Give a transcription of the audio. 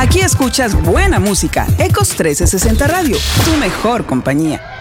Aquí escuchas buena música. Ecos 1360 Radio, tu mejor compañía.